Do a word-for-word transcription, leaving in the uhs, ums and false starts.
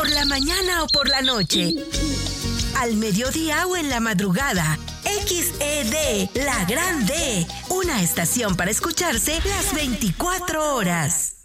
por la mañana o por la noche, al mediodía o en la madrugada. X E D, la gran D, una estación para escucharse las veinticuatro horas.